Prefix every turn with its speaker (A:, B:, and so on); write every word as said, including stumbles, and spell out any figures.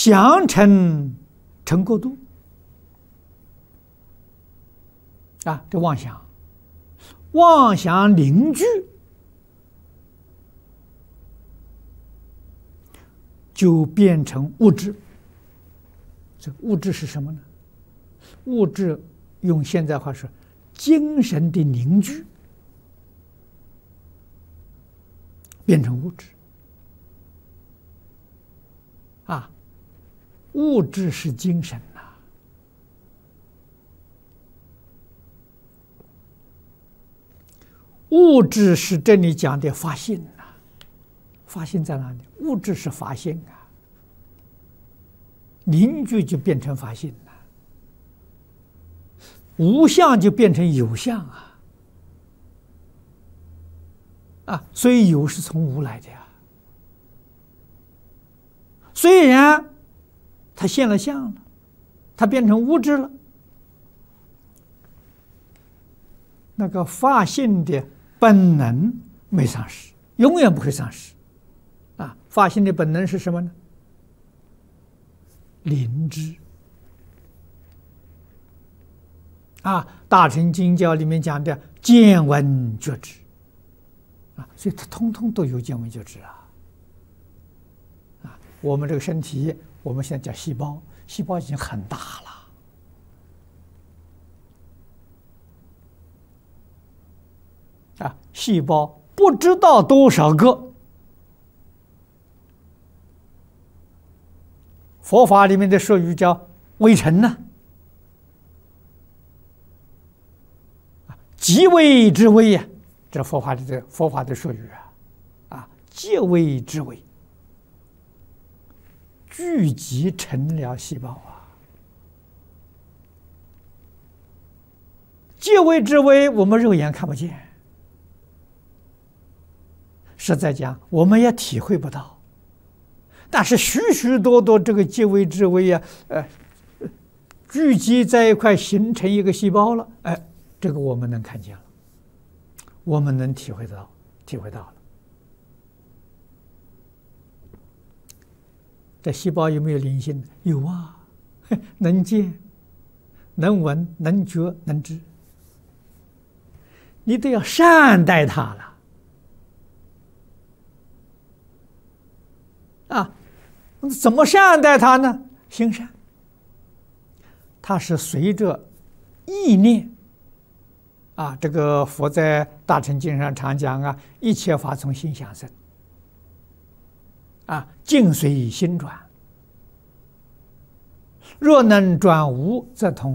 A: 想成成过度啊，这妄想，妄想凝聚，就变成物质。这物质是什么呢？物质用现在话说，精神的凝聚变成物质啊，物质是精神呐、啊，物质是这里讲的发心呐、啊，发心在哪里？物质是发心啊，凝聚就变成发心了，无相就变成有相啊，啊，所以有是从无来的呀。虽然它现了相了，它变成物质了，那个发心的本能没丧失，永远不会丧失。啊，发心的本能是什么呢？灵知。啊，大乘经教里面讲的见闻觉知，啊，所以它通通都有见闻觉知啊。啊，我们这个身体，我们现在叫细胞，细胞已经很大了。啊，细胞不知道多少个。佛法里面的术语叫微尘呢，极微之微呀，这佛法里的佛法的术语啊，啊，极微之微，聚集成了细胞啊。极微之微，我们肉眼看不见，实在讲，我们也体会不到。但是许许多多这个极微之微啊，呃，聚集在一块形成一个细胞了，哎，这个我们能看见了，我们能体会到，体会到了。这细胞有没有灵性？有啊，能见、能闻、能觉、能知，你都要善待它了。啊，怎么善待它呢？行善，它是随着意念啊。这个佛在《大乘经》上常讲啊，一切法从心想生，啊，境随心转。若能转无，则同